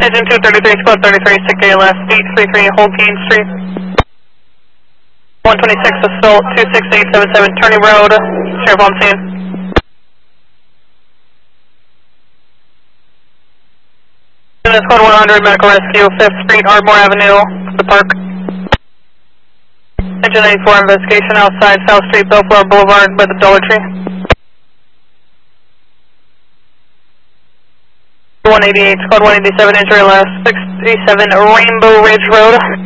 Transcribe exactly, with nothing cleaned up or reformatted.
Engine two thirty-three, squad thirty-three, sick A L S, eight three three, hold Keene Street. one twenty-six, assault, two six eight seven seven, Turney Road, sheriff on scene. Unit squad one hundred, medical rescue, fifth Street, Ardmore Avenue, the park. Engine eighty-four, investigation outside South Street, Bellflower Boulevard by the Dollar Tree. one eighty-eight, squad one eighty-seven, injury last, six eighty-seven, Rainbow Ridge Road.